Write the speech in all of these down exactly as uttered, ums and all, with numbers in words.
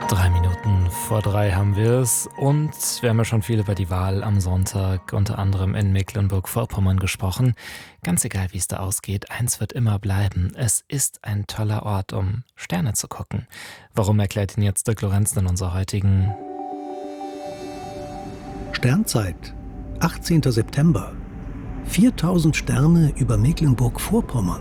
Drei Minuten vor drei haben wir es und wir haben ja schon viel über die Wahl am Sonntag, unter anderem in Mecklenburg-Vorpommern gesprochen. Ganz egal, wie es da ausgeht, eins wird immer bleiben. Es ist ein toller Ort, um Sterne zu gucken. Warum, erklärt Ihnen jetzt Dirk Lorenzen in unserer heutigen Sternzeit, achtzehnter September. viertausend Sterne über Mecklenburg-Vorpommern.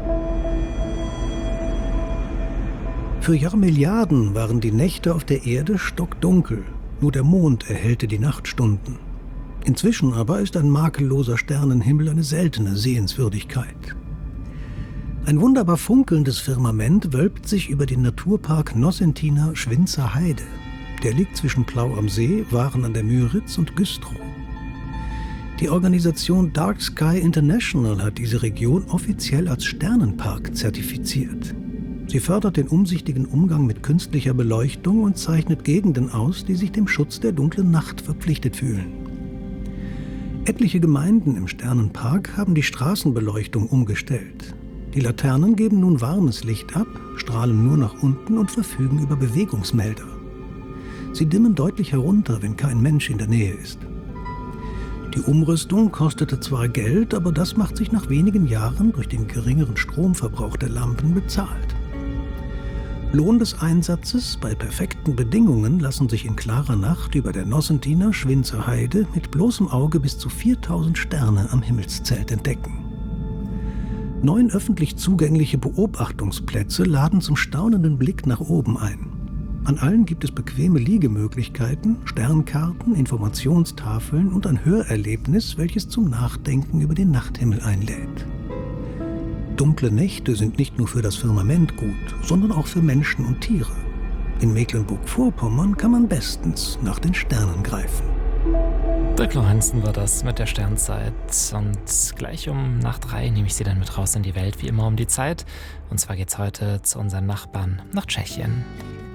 Für Jahrmilliarden waren die Nächte auf der Erde stockdunkel. Nur der Mond erhellte die Nachtstunden. Inzwischen aber ist ein makelloser Sternenhimmel eine seltene Sehenswürdigkeit. Ein wunderbar funkelndes Firmament wölbt sich über den Naturpark Nossentiner Schwinzer Heide. Der liegt zwischen Plau am See, Waren an der Müritz und Güstrow. Die Organisation Dark Sky International hat diese Region offiziell als Sternenpark zertifiziert. Sie fördert den umsichtigen Umgang mit künstlicher Beleuchtung und zeichnet Gegenden aus, die sich dem Schutz der dunklen Nacht verpflichtet fühlen. Etliche Gemeinden im Sternenpark haben die Straßenbeleuchtung umgestellt. Die Laternen geben nun warmes Licht ab, strahlen nur nach unten und verfügen über Bewegungsmelder. Sie dimmen deutlich herunter, wenn kein Mensch in der Nähe ist. Die Umrüstung kostete zwar Geld, aber das macht sich nach wenigen Jahren durch den geringeren Stromverbrauch der Lampen bezahlt. Lohn des Einsatzes bei perfekten Bedingungen lassen sich in klarer Nacht über der Nossentiner Schwinzer Heide mit bloßem Auge bis zu viertausend Sterne am Himmelszelt entdecken. Neun öffentlich zugängliche Beobachtungsplätze laden zum staunenden Blick nach oben ein. An allen gibt es bequeme Liegemöglichkeiten, Sternkarten, Informationstafeln und ein Hörerlebnis, welches zum Nachdenken über den Nachthimmel einlädt. Dunkle Nächte sind nicht nur für das Firmament gut, sondern auch für Menschen und Tiere. In Mecklenburg-Vorpommern kann man bestens nach den Sternen greifen. Dirk Lorenzen war das mit der Sternzeit. Und gleich um nach drei nehme ich Sie dann mit raus in die Welt, wie immer um die Zeit. Und zwar geht's heute zu unseren Nachbarn nach Tschechien.